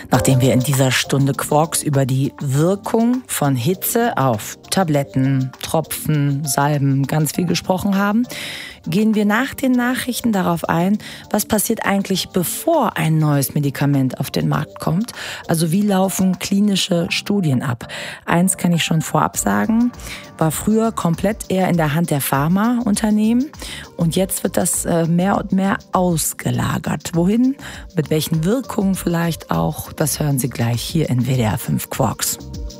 Nachdem wir in dieser Stunde Quarks über die Wirkung von Hitze auf Tabletten, Tropfen, Salben ganz viel gesprochen haben, gehen wir nach den Nachrichten darauf ein, was passiert eigentlich, bevor ein neues Medikament auf den Markt kommt. Also wie laufen klinische Studien ab? Eins kann ich schon vorab sagen, war früher komplett eher in der Hand der Pharmaunternehmen und jetzt wird das mehr und mehr ausgelagert. Wohin? Mit welchen Wirkungen vielleicht auch? Das hören Sie gleich hier in WDR 5 Quarks.